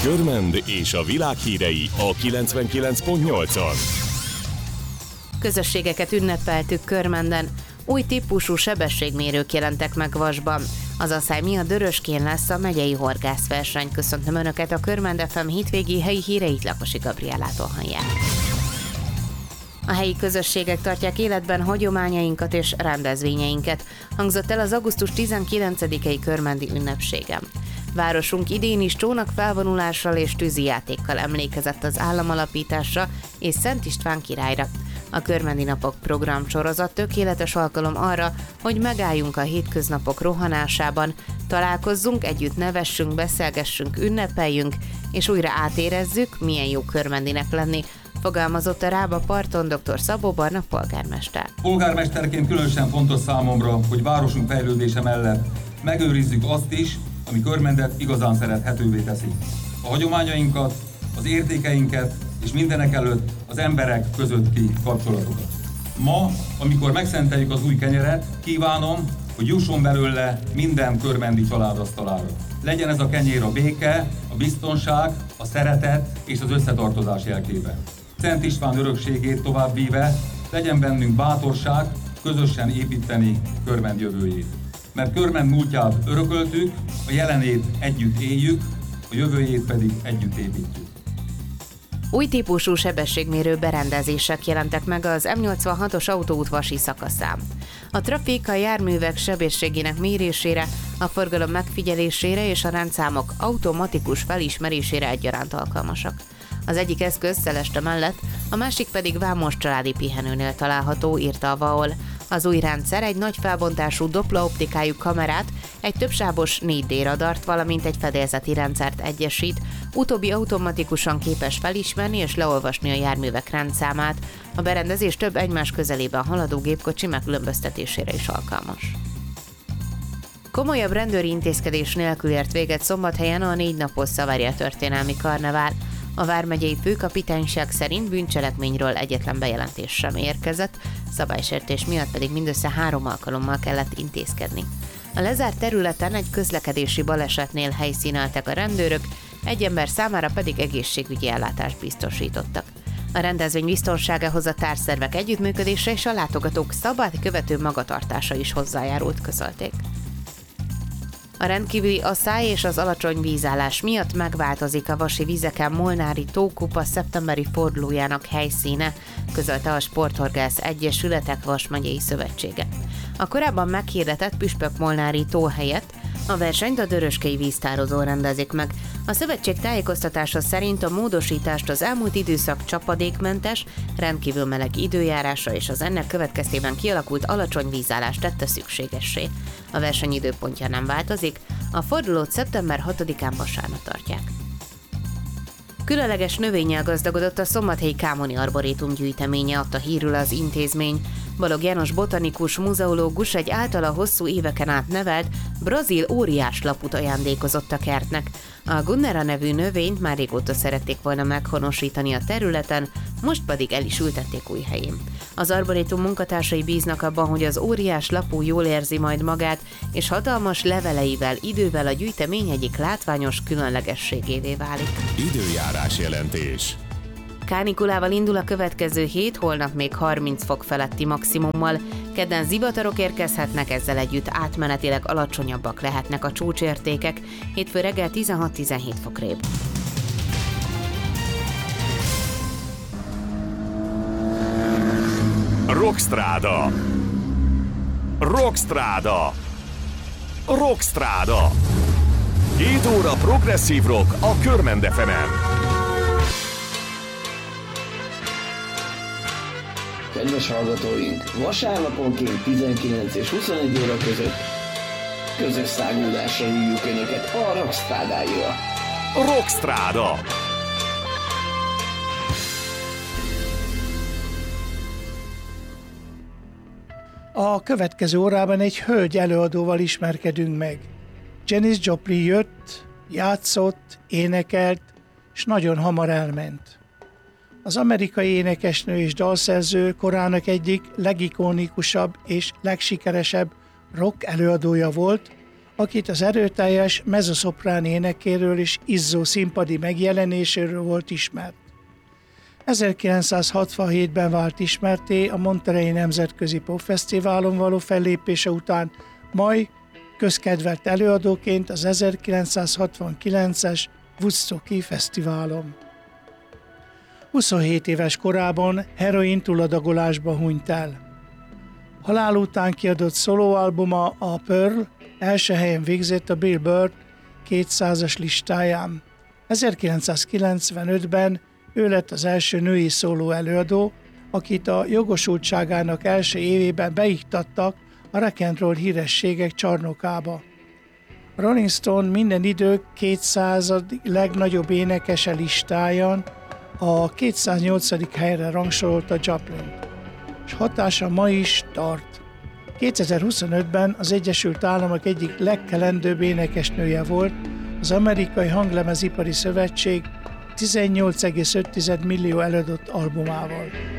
Körmend és a világ hírei a 99.8-on. Közösségeket ünnepeltük Körmenden. Új típusú sebességmérők jelentek meg Vasban. Az asszály miatt Döröskén lesz a megyei horgászverseny. Köszöntöm Önöket, a Körmend FM hétvégi helyi híreit Lakosi Gabriellától hallják. A helyi közösségek tartják életben hagyományainkat és rendezvényeinket, hangzott el az augusztus 19-i körmendi ünnepségen. Városunk idén is csónakfelvonulással és tűzijátékkal emlékezett az államalapításra és Szent István királyra. A Körmendi Napok programsorozat tökéletes alkalom arra, hogy megálljunk a hétköznapok rohanásában, találkozzunk, együtt nevessünk, beszélgessünk, ünnepeljünk, és újra átérezzük, milyen jó körmendinek lenni, fogalmazott a Rába parton dr. Szabó Barna polgármester. Polgármesterként különösen fontos számomra, hogy városunk fejlődése mellett megőrizzük azt is, ami Körmendet igazán szerethetővé teszi. A hagyományainkat, az értékeinket és mindenekelőtt az emberek közötti kapcsolatokat. Ma, amikor megszenteljük az új kenyeret, kívánom, hogy jusson belőle minden körmendi család asztalára. Legyen ez a kenyér a béke, a biztonság, a szeretet és az összetartozás jelkébe. Szent István örökségét továbbvíve legyen bennünk bátorság közösen építeni Körmend jövőjét. Mert Körmend múltját örököltük, a jelenét együtt éljük, a jövőjét pedig együtt építjük. Új típusú sebességmérő berendezések jelentek meg az M86-os autóút vasi szakaszán. A trafik a járművek sebességének mérésére, a forgalom megfigyelésére és a rendszámok automatikus felismerésére egyaránt alkalmasak. Az egyik eszköz Szeleste mellett, a másik pedig Vámos családi pihenőnél található, írta a VAOL. Az új rendszer egy nagy felbontású doppleroptikájú kamerát, egy többsávos 4D radart, valamint egy fedélzeti rendszert egyesít, utóbbi automatikusan képes felismerni és leolvasni a járművek rendszámát. A berendezés több egymás közelében haladó gépkocsi megkülönböztetésére is alkalmas. Komolyabb rendőri intézkedés nélkül ért véget Szombathelyen a 4 napos Szavária történelmi karnevál. A vármegyei főkapitányság szerint bűncselekményről egyetlen bejelentés sem érkezett, szabálysértés miatt pedig mindössze 3 alkalommal kellett intézkedni. A lezárt területen egy közlekedési balesetnél helyszíneltek a rendőrök, egy ember számára pedig egészségügyi ellátást biztosítottak. A rendezvény biztonságához a társszervek együttműködése és a látogatók szabályt követő magatartása is hozzájárult, közölték. A rendkívüli asszály és az alacsony vízállás miatt megváltozik a vasi vizeken Molnári tókupa szeptemberi fordulójának helyszíne, közölte a Sporthorgász Egyesületek Vas megyei szövetsége. A korábban meghirdetett Püspök-Molnári tó helyett a versenyt a Döröskei víztározó rendezik meg. A szövetség tájékoztatása szerint a módosítást az elmúlt időszak csapadékmentes, rendkívül meleg időjárása és az ennek következtében kialakult alacsony vízállás tette szükségessé. A verseny időpontja nem változik, a fordulót szeptember 6-án vasárnap tartják. Különleges növényel gazdagodott a szombathelyi Kámoni Arborétum gyűjteménye, adta hírül az intézmény. Balogh János botanikus muzeológus egy általa hosszú éveken át nevelt brazil óriáslaput ajándékozott a kertnek. A Gunnera nevű növényt már régóta szerették volna meghonosítani a területen, most pedig el is ültették új helyén. Az arborétum munkatársai bíznak abban, hogy az óriáslapú jól érzi majd magát, és hatalmas leveleivel idővel a gyűjtemény egyik látványos különlegességévé válik. Időjárás jelentés. Kánikulával indul a következő hét, holnap még 30 fok feletti maximummal. Kedden zivatarok érkezhetnek, ezzel együtt átmenetileg alacsonyabbak lehetnek a csúcsértékek. Hétfő reggel 16-17 fokrébb. Rockstráda. Rockstráda. Rockstráda. 2 óra progresszív rock a Körmend FM-en. Kedves hallgatóink, vasárnaponként 19 és 21 óra között közös száguldásra hívjuk Önöket a Rockstrádáira. Rockstráda. A következő órában egy hölgy előadóval ismerkedünk meg. Janis Joplin jött, játszott, énekelt, és nagyon hamar elment. Az amerikai énekesnő és dalszerző korának egyik legikonikusabb és legsikeresebb rock előadója volt, akit az erőteljes mezzosoprán énekéről és izzó színpadi megjelenéséről volt ismert. 1967-ben vált ismertté a Monterey Nemzetközi Popfesztiválon való fellépése után, majd közkedvelt előadóként az 1969-es Woodstocki Fesztiválon. 27 éves korában heroin túladagolásba hunyt el. Halál után kiadott szólóalbuma, a Pearl első helyen végzett a Billboard 200-as listáján. 1995-ben ő lett az első női szóló előadó, akit a jogosultságának első évében beiktattak a rock and roll hírességek csarnokába. A Rolling Stone minden idők 200. legnagyobb énekese listáján a 208. helyre rangsorolta Joplint, és hatása ma is tart. 2025-ben az Egyesült Államok egyik legkelendőbb énekesnője volt, az Amerikai Hanglemezipari Szövetség 18,5 millió eladott albumával.